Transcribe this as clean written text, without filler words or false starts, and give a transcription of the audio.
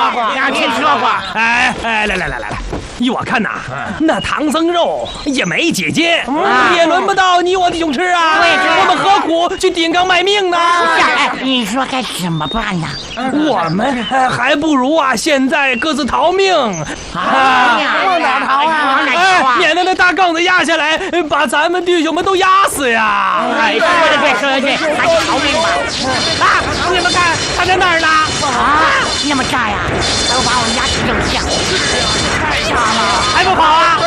听说过。 哎，来，依我看呐，那唐僧肉也没解戒，也轮不到你我弟兄吃啊。我们何苦去顶缸卖命呢？ 你说该怎么办呢？ 我们还不如现在各自逃命往哪逃啊？ 免得那大缸子压下来，把咱们弟兄们都压死呀！ 说的对，还是逃命吧。 你们看在那儿呢！ 那么大呀，都把我们压成肉酱，太大了， 还不跑啊？